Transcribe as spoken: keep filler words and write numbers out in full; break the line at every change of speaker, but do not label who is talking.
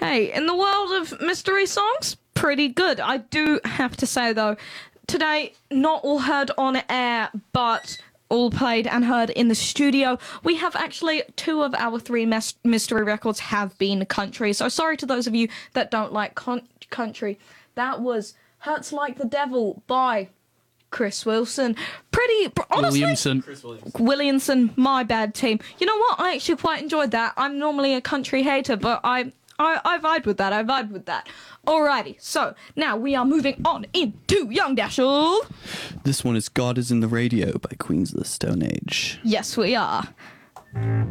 Hey, in the world of mystery songs, pretty good. I do have to say, though, today, not all heard on air, but all played and heard in the studio. We have actually two of our three mes- mystery records have been country. So sorry to those of you that don't like con- country. That was Hurts Like the Devil by Chris Wilson. Pretty, honestly...
Williamson.
Chris Williamson. Williamson, my bad team. You know what? I actually quite enjoyed that. I'm normally a country hater, but I... I, I vibe with that, I vibe with that. Alrighty, so now we are moving on into Young Dashel.
This one is God is in the Radio by Queens of the Stone Age.
Yes, we are.